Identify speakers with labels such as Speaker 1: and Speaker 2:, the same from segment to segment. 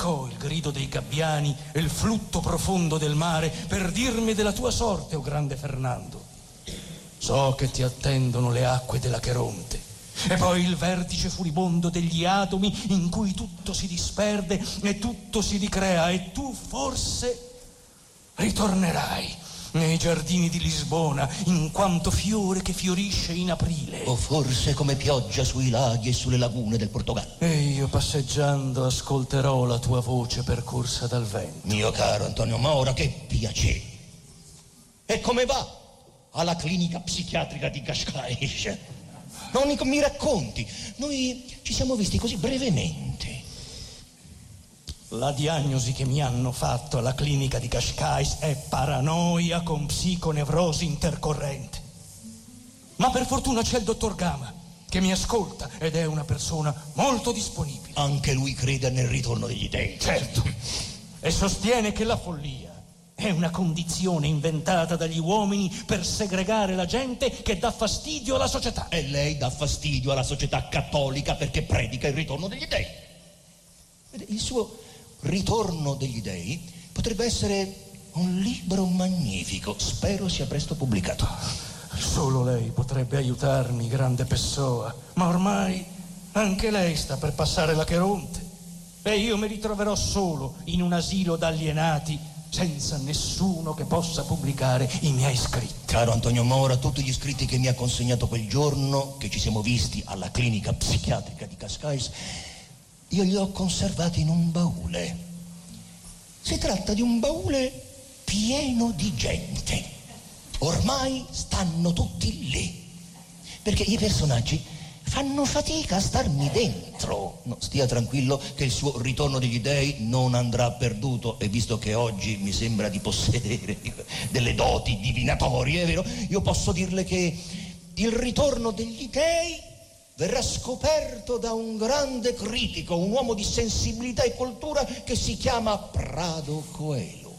Speaker 1: comunicò il grido dei gabbiani e il flutto profondo del mare per dirmi della tua sorte, o grande Fernando. So che ti attendono le acque dell'Acheronte e poi il vertice furibondo degli atomi in cui tutto si disperde e tutto si ricrea, e tu forse ritornerai nei giardini di Lisbona in quanto fiore che fiorisce in aprile,
Speaker 2: o forse come pioggia sui laghi e sulle lagune del Portogallo.
Speaker 1: E io passeggiando ascolterò la tua voce percorsa dal vento.
Speaker 2: Mio caro Antonio Mora, che piacere. E come va alla clinica psichiatrica di Cascais? Non mi racconti, noi ci siamo visti così brevemente.
Speaker 1: La diagnosi che mi hanno fatto alla clinica di Cascais è paranoia con psiconevrosi intercorrente. Ma per fortuna c'è il dottor Gama, che mi ascolta ed è una persona molto disponibile.
Speaker 2: Anche lui crede nel ritorno degli dei.
Speaker 1: Certo. E sostiene che la follia è una condizione inventata dagli uomini per segregare la gente che dà fastidio alla società.
Speaker 2: E lei dà fastidio alla società cattolica perché predica il ritorno degli dei. Vede, il suo Ritorno degli dei potrebbe essere un libro magnifico. Spero sia presto pubblicato.
Speaker 1: Solo lei potrebbe aiutarmi, grande Pessoa. Ma ormai anche lei sta per passare l'Acheronte e io mi ritroverò solo in un asilo d'alienati senza nessuno che possa pubblicare i miei scritti.
Speaker 2: Caro Antonio Mora, tutti gli scritti che mi ha consegnato quel giorno che ci siamo visti alla clinica psichiatrica di Cascais, io li ho conservati in un baule. Si tratta di un baule pieno di gente. Ormai stanno tutti lì, perché i personaggi fanno fatica a starmi dentro. No, stia tranquillo che il suo Ritorno degli dei non andrà perduto, e visto che oggi mi sembra di possedere delle doti divinatorie, è vero? Io posso dirle che il Ritorno degli dei verrà scoperto da un grande critico, un uomo di sensibilità e cultura che si chiama Prado Coelho.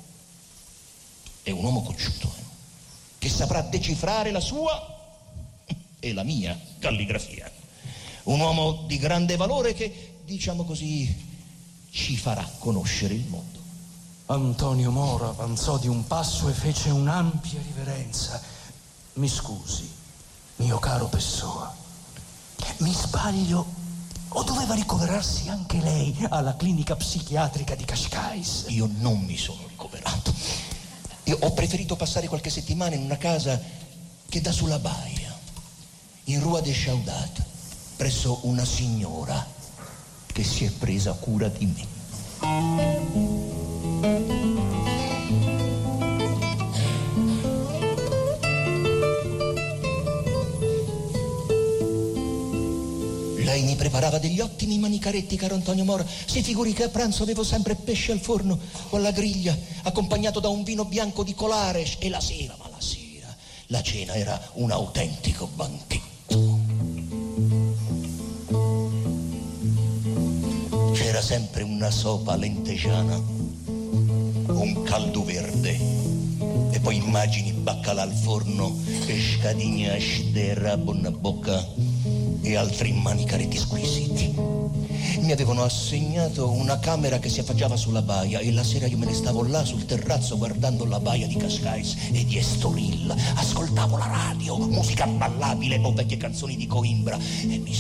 Speaker 2: È un uomo cocciuto, che saprà decifrare la sua e la mia calligrafia. Un uomo di grande valore che, diciamo così, ci farà conoscere il mondo.
Speaker 1: Antonio Mora avanzò di un passo e fece un'ampia riverenza. Mi scusi, mio caro Pessoa, mi sbaglio o doveva ricoverarsi anche lei alla clinica psichiatrica di Cascais?
Speaker 2: Io non mi sono ricoverato. Io ho preferito passare qualche settimana in una casa che dà sulla baia, in Rua de Chaudat, presso una signora che si è presa cura di me. Lei mi preparava degli ottimi manicaretti, caro Antonio Mora. Si figuri che a pranzo avevo sempre pesce al forno o alla griglia, accompagnato da un vino bianco di Colares, e la sera, la cena era un autentico banchetto. C'era sempre una sopa lentegiana, un caldo verde, e poi immagini baccalà al forno, scadigna stera, buona bocca, e altri manicaretti squisiti. Mi avevano assegnato una camera che si affacciava sulla baia, e la sera io me ne stavo là sul terrazzo guardando la baia di Cascais e di Estoril. Ascoltavo la radio, musica ballabile o vecchie canzoni di Coimbra, e mi